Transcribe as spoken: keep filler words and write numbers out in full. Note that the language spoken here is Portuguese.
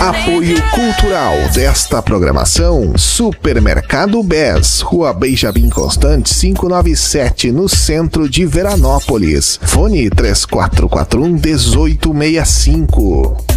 Apoio cultural desta programação: Supermercado Bes, Rua Benjamin Constant quinhentos e noventa e sete, no centro de Veranópolis. Fone três quatro quatro um, um oito seis cinco.